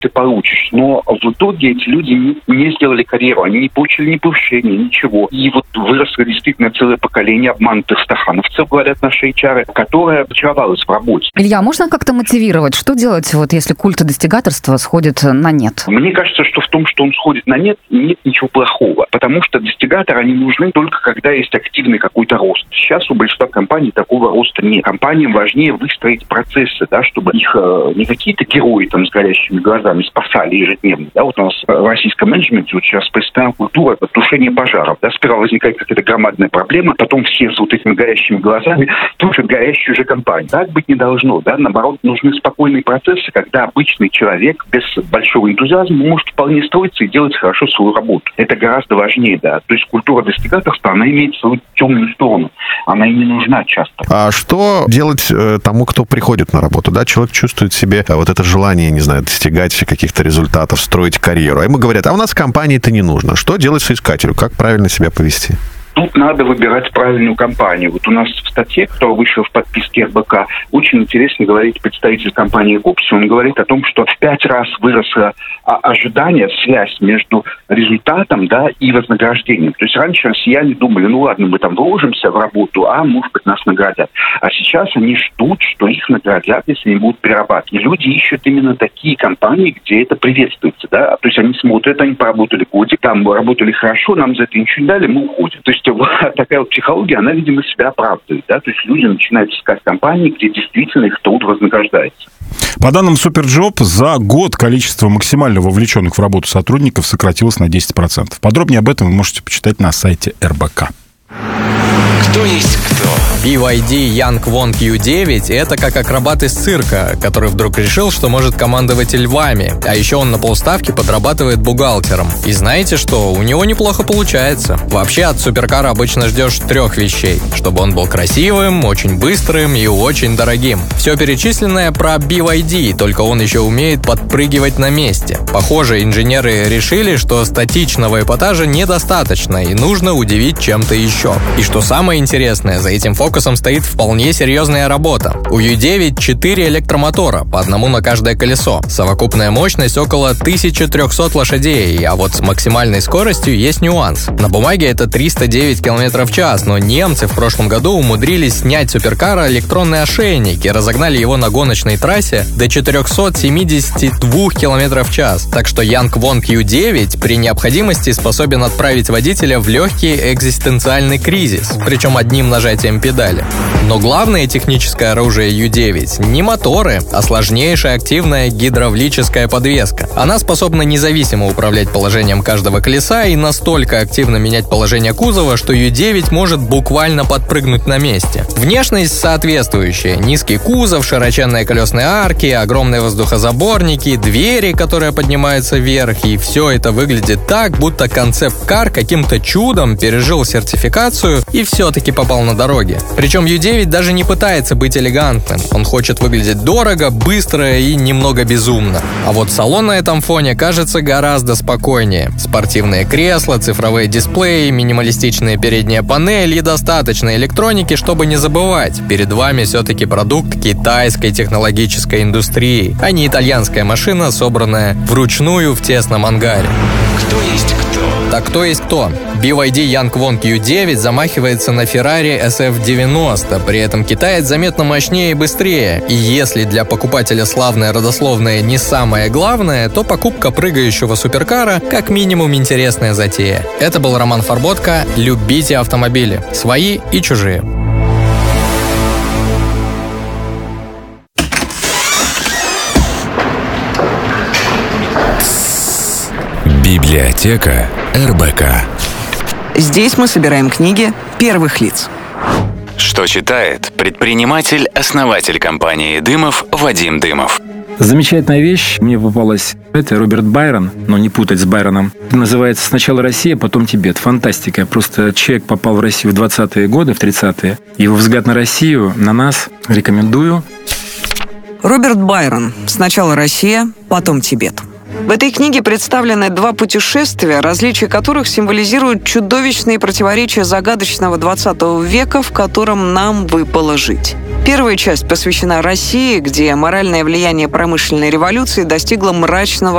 ты получишь. Но в итоге эти люди не сделали карьеру, они не получили ни повышения, ничего. И вот выросло действительно целое поколение обманутых стахановцев, говорят наши HR, которое очаровалось в работе. Илья, можно как-то мотивировать? Что делать, вот если культ достигаторства сходит на нет? Мне кажется, что в том, что он сходит на нет, нет ничего плохого. Потому что достигаторы, они нужны только когда есть активный какой-то рост. Сейчас у большинства компаний такого роста нет. Компаниям важнее выстроить процессы, да, чтобы их не какие-то герои там с горящими глазами спасали ежедневно. Да, вот у нас в российском менеджменте вот сейчас постоянная культура тушения пожаров. Да, сперва возникает какая-то громадная проблема, потом все с вот этими горящими глазами тушат горящую же компанию. Так быть не должно. Да? Наоборот, нужны спокойные процессы, когда обычный человек без большого энтузиазма может вполне строиться и делать хорошо свою работу. Это гораздо важнее, да. То есть культура достигаторства, она имеет свою темную сторону. Она и не нужна часто. А что делать тому, кто приходит на работу? Да, человек чувствует в себе вот это желание, не знаю, достигать каких-то результатов, строить карьеру. А ему говорят, а у нас в компании это не нужно. Что делать соискателю? Как правильно себя повести? Тут надо выбирать правильную компанию. Вот у нас в статье, кто вышел в подписке РБК, очень интересно говорит представитель компании Купси. Он говорит о том, что в 5 раз выросло ожидание, связь между результатом, да, и вознаграждением. То есть раньше россияне думали, ну ладно, мы там вложимся в работу, а может быть нас наградят. А сейчас они ждут, что их наградят, если они будут перерабатывать. И люди ищут именно такие компании, где это приветствуется, да. То есть они смотрят, они поработали годик, там работали хорошо, нам за это ничего не дали, мы уходим. То есть такая вот психология, она, видимо, себя оправдывает. Да? То есть люди начинают искать компании, где действительно их труд вознаграждается. По данным Суперджоп, за год количество максимально вовлеченных в работу сотрудников сократилось на 10%. Подробнее об этом вы можете почитать на сайте РБК. Кто есть кто? BYD Yankwon Q9 — это как акробат из цирка, который вдруг решил, что может командовать львами. А еще он на полставки подрабатывает бухгалтером. И знаете что? У него неплохо получается. Вообще от суперкара обычно ждешь 3 вещей. Чтобы он был красивым, очень быстрым и очень дорогим. Все перечисленное про BYD, только он еще умеет подпрыгивать на месте. Похоже, инженеры решили, что статичного эпатажа недостаточно и нужно удивить чем-то еще. И что самое интересное, за этим фокусом стоит вполне серьезная работа. У U9 4 электромотора, по одному на каждое колесо. Совокупная мощность около 1300 лошадей, а вот с максимальной скоростью есть нюанс. На бумаге это 309 км в час, но немцы в прошлом году умудрились снять с суперкара электронный ошейник и разогнали его на гоночной трассе до 472 км в час. Так что Yankwon Q9 при необходимости способен отправить водителя в легкий экзистенциальный кризис, причем одним нажатием педали. Но главное техническое оружие U9 не моторы, а сложнейшая активная гидравлическая подвеска. Она способна независимо управлять положением каждого колеса и настолько активно менять положение кузова, что U9 может буквально подпрыгнуть на месте. Внешность соответствующая: низкий кузов, широченные колесные арки, огромные воздухозаборники, двери, которые поднимаются вверх, и все это выглядит так, будто концепт-кар каким-то чудом пережил сертификацию и все-таки попал на дороге. Причем U9 даже не пытается быть элегантным. Он хочет выглядеть дорого, быстро и немного безумно. А вот салон на этом фоне кажется гораздо спокойнее. Спортивные кресла, цифровые дисплеи, минималистичная передняя панель и достаточно электроники, чтобы не забывать. Перед вами все-таки продукт китайской технологической индустрии, а не итальянская машина, собранная вручную в тесном ангаре. Кто есть кто? Так кто есть кто? BYD Yankwon Q9 замахивается на Ferrari SF90, при этом китаец заметно мощнее и быстрее. И если для покупателя славное родословное не самое главное, то покупка прыгающего суперкара как минимум интересная затея. Это был Роман Фарботко. Любите автомобили. Свои и чужие. Библиотека РБК. Здесь мы собираем книги первых лиц. Что читает предприниматель-основатель компании «Дымов» Вадим Дымов. Замечательная вещь мне попалась. Это Роберт Байрон, но не путать с Байроном. Это называется «Сначала Россия, потом Тибет». Фантастика. Просто человек попал в Россию в 20-е годы, в 30-е. Его взгляд на Россию, на нас рекомендую. Роберт Байрон. «Сначала Россия, потом Тибет». В этой книге представлены 2 путешествия, различия которых символизируют чудовищные противоречия загадочного 20 века, в котором нам выпало жить. Первая часть посвящена России, где моральное влияние промышленной революции достигло мрачного